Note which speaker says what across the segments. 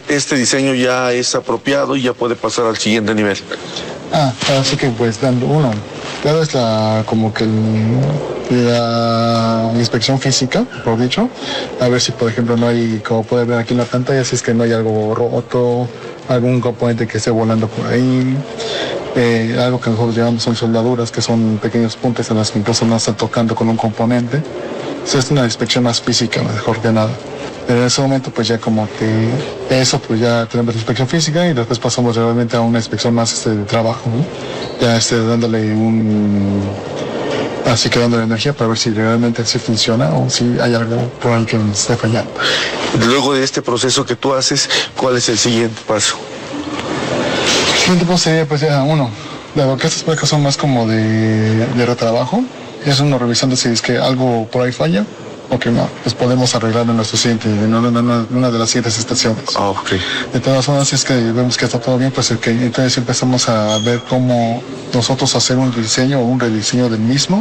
Speaker 1: este diseño ya es apropiado y ya puede pasar al siguiente nivel?
Speaker 2: Así que pues dado es la inspección física, por dicho, a ver si por ejemplo no hay, como puede ver aquí en la pantalla, si es que no hay algo roto, algún componente que esté volando por ahí. Algo que nosotros llamamos son soldaduras, que son pequeños puntos en las que incluso no están tocando con un componente. Entonces es una inspección más física, mejor que nada. Pero en ese momento pues ya como que eso pues ya tenemos la inspección física y después pasamos realmente a una inspección más de trabajo, ¿no? Ya dándole dándole energía para ver si realmente sí funciona o si hay algo por ahí que nos esté fallando.
Speaker 1: Luego de este proceso que tú haces, ¿cuál es el siguiente paso?
Speaker 2: El siguiente paso sería pues ya dado que estas placas son más como de retrabajo, es uno revisando si es que algo por ahí falla o que no, pues podemos arreglarlo en una de las siguientes estaciones.
Speaker 1: Okay.
Speaker 2: De todas formas, si es que vemos que está todo bien, pues entonces empezamos a ver cómo nosotros hacer un diseño o un rediseño del mismo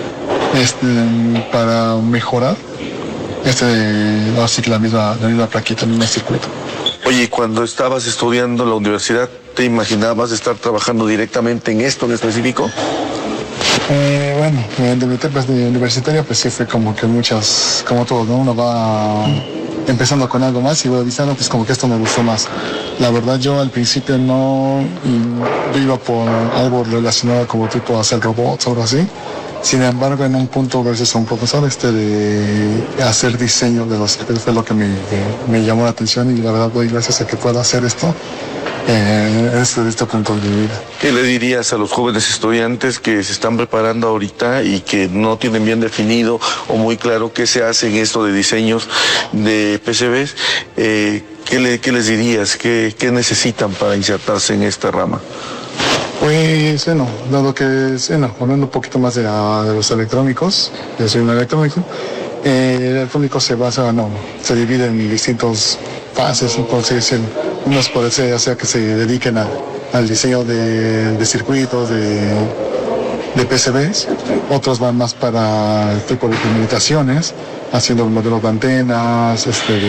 Speaker 2: para mejorar así que la misma plaquita, el mismo circuito.
Speaker 1: Oye, cuando estabas estudiando en la universidad, ¿te imaginabas estar trabajando directamente en esto en específico?
Speaker 2: Bueno, de mi etapa universitaria pues sí fue como que muchas, como todo, ¿no? Uno va empezando con algo más y va avisando, pues como que esto me gustó más. La verdad yo al principio yo iba por algo relacionado como tipo hacer robots o algo así. Sin embargo, en un punto, gracias a un profesor, de hacer diseño de los CPs fue lo que me llamó la atención y la verdad doy gracias a que pueda hacer esto. Desde este punto de mi vida.
Speaker 1: ¿Qué le dirías a los jóvenes estudiantes que se están preparando ahorita y que no tienen bien definido o muy claro qué se hace en esto de diseños de PCBs? ¿Qué les dirías? ¿Qué necesitan para insertarse en esta rama?
Speaker 2: Pues dado que hablando un poquito más de los electrónicos, yo soy un electrónico. El electrónico se divide en distintas fases, entonces unos puede ser ya sea que se dediquen al diseño de circuitos, de PCBs, otros van más para el tipo de comunicaciones, haciendo modelos de antenas,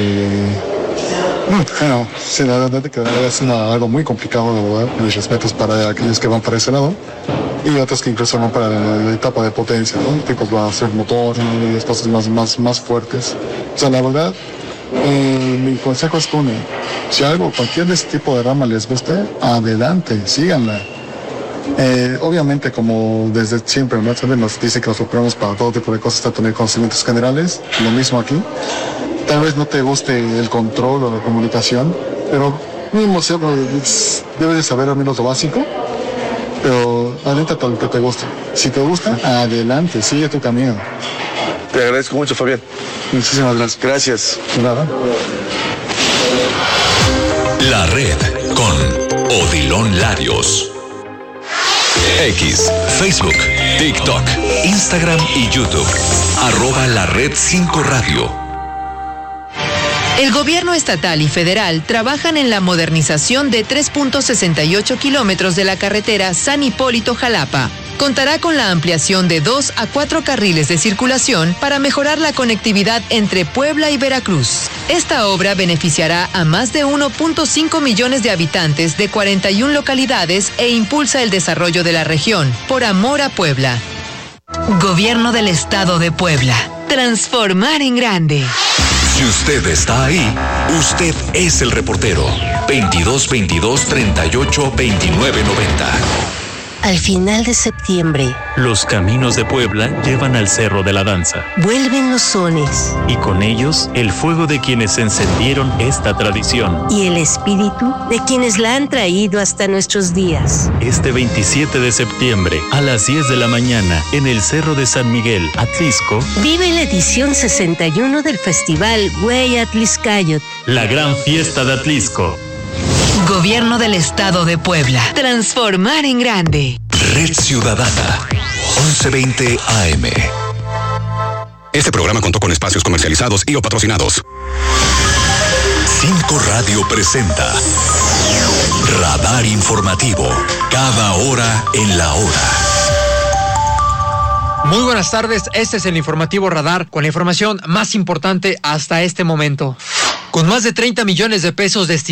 Speaker 2: sí, la verdad que es algo muy complicado, en mis respetos para aquellos que van para ese lado, y otros que incluso van para la etapa de potencia, ¿no? Tipos van a hacer motores y cosas más fuertes. O sea, la verdad, mi consejo es que si cualquier de este tipo de rama les guste, adelante, síganla. Obviamente, como desde siempre, ¿no? Nos dice que nos preparamos para todo tipo de cosas, hasta tener conocimientos generales, lo mismo aquí. Tal vez no te guste el control o la comunicación, pero mínimo debes de saber al menos lo básico, pero adelante lo que te guste. Si te gusta, adelante, sigue tu camino.
Speaker 1: Te agradezco mucho, Fabián.
Speaker 2: Muchísimas gracias.
Speaker 1: Gracias.
Speaker 2: Nada.
Speaker 3: La red con Odilon Larios. X, Facebook, TikTok, Instagram y YouTube. @LaRed5Radio.
Speaker 4: El gobierno estatal y federal trabajan en la modernización de 3.68 kilómetros de la carretera San Hipólito-Jalapa. Contará con la ampliación de 2 a 4 carriles de circulación para mejorar la conectividad entre Puebla y Veracruz. Esta obra beneficiará a más de 1.5 millones de habitantes de 41 localidades e impulsa el desarrollo de la región. Por amor a Puebla. Gobierno del Estado de Puebla. Transformar en grande.
Speaker 3: Si usted está ahí, usted es el reportero. 2222-382990.
Speaker 5: Al final de septiembre,
Speaker 6: los caminos de Puebla llevan al Cerro de la Danza.
Speaker 5: Vuelven los sones.
Speaker 6: Y con ellos, el fuego de quienes encendieron esta tradición.
Speaker 5: Y el espíritu de quienes la han traído hasta nuestros días.
Speaker 6: Este 27 de septiembre, a las 10 de la mañana, en el Cerro de San Miguel, Atlisco,
Speaker 5: vive la edición 61 del Festival Güey Atliscayot.
Speaker 6: La gran fiesta de Atlisco.
Speaker 4: Gobierno del Estado de Puebla. Transformar en grande.
Speaker 3: Red Ciudadana. 1120 AM.
Speaker 7: Este programa contó con espacios comercializados y o patrocinados.
Speaker 3: 5 Radio presenta Radar Informativo. Cada hora en la hora.
Speaker 8: Muy buenas tardes, este es el informativo Radar con la información más importante hasta este momento. Con más de 30 millones de pesos destinados